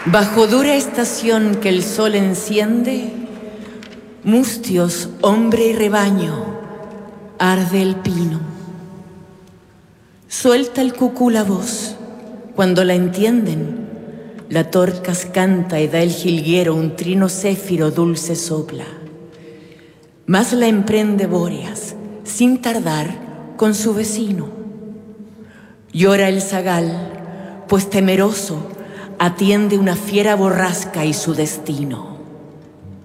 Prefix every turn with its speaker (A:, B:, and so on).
A: Bajo dura estación que el sol enciende, mustios, hombre y rebaño, arde el pino. Suelta el cucú la voz, cuando la entienden, la torcas canta y da el jilguero un trino céfiro dulce sopla. Mas la emprende Bóreas, sin tardar, con su vecino. Llora el zagal, pues temeroso atiende una fiera borrasca y su destino.